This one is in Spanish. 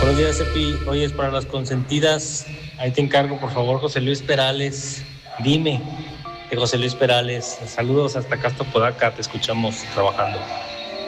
Buenos días, Epi. Oye, es para las consentidas. Ahí te encargo, por favor, José Luis Perales. Dime de José Luis Perales. Saludos hasta Castro Podaca. Te escuchamos trabajando.